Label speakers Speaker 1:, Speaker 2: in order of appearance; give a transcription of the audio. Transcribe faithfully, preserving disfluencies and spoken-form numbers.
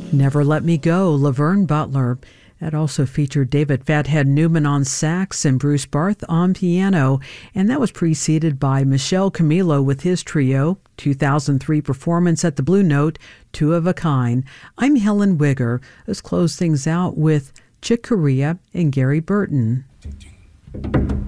Speaker 1: Never Let Me Go, Laverne Butler. That also featured David Fathead Newman on sax and Bruce Barth on piano, and that was preceded by Michel Camilo with his trio, two thousand three performance at the Blue Note, Two of a Kind. I'm Helen Wigger. Let's close things out with Chick Corea and Gary Burton.